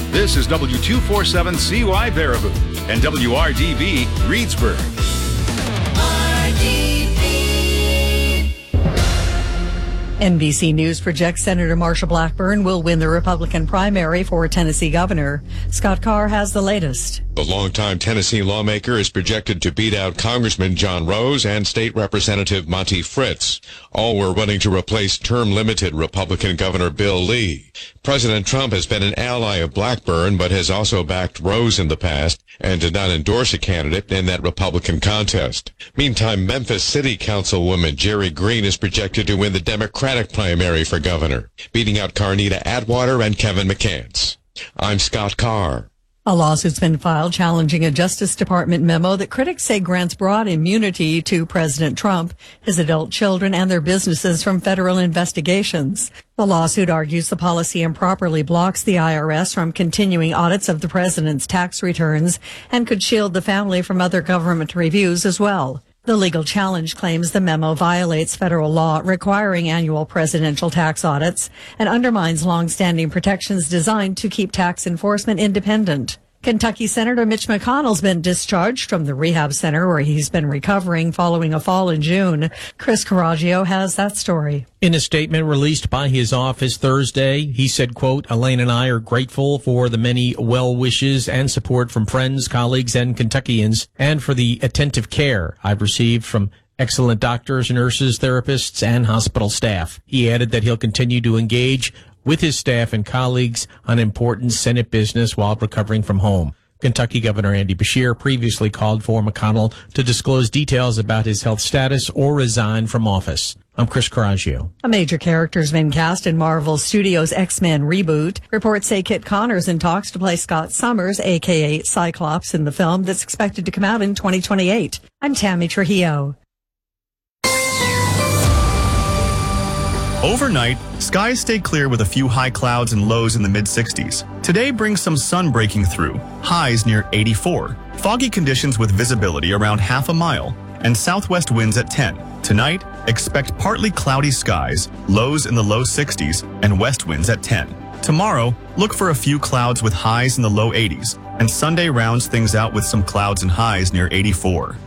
This is W247CY Baraboo and WRDB Reedsburg. NBC News projects Senator Marsha Blackburn will win the Republican primary for Tennessee governor. Scott Carr has the latest. The longtime Tennessee lawmaker is projected to beat out Congressman John Rose and State Representative Monty Fritz. All were running to replace term-limited Republican Governor Bill Lee. President Trump has been an ally of Blackburn, but has also backed Rose in the past and did not endorse a candidate in that Republican contest. Meantime, Memphis City Councilwoman Jerry Green is projected to win the Democratic primary for governor, beating out Carnita Atwater and Kevin McCants. I'm Scott Carr. A lawsuit's been filed challenging a Justice Department memo that critics say grants broad immunity to President Trump, his adult children, and their businesses from federal investigations. The lawsuit argues the policy improperly blocks the IRS from continuing audits of the president's tax returns and could shield the family from other government reviews as well. The legal challenge claims the memo violates federal law requiring annual presidential tax audits and undermines long-standing protections designed to keep tax enforcement independent. Kentucky Senator Mitch McConnell's been discharged from the rehab center where he's been recovering following a fall in June. Chris Coraggio has that story. In a statement released by his office Thursday, he said, quote, Elaine and I are grateful for the many well wishes and support from friends, colleagues, and Kentuckians, and for the attentive care I've received from excellent doctors, nurses, therapists, and hospital staff. He added that he'll continue to engage with his staff and colleagues on important Senate business while recovering from home. Kentucky Governor Andy Beshear previously called for McConnell to disclose details about his health status or resign from office. I'm Chris Coraggio. A major character's been cast in Marvel Studios' X-Men reboot. Reports say Kit Connor's in talks to play Scott Summers, a.k.a. Cyclops, in the film that's expected to come out in 2028. I'm Tammy Trujillo. Overnight, skies stay clear with a few high clouds and lows in the mid-60s. Today brings some sun breaking through, highs near 84. Foggy conditions with visibility around half a mile, and southwest winds at 10. Tonight, expect partly cloudy skies, lows in the low 60s, and west winds at 10. Tomorrow, look for a few clouds with highs in the low 80s, and Sunday rounds things out with some clouds and highs near 84.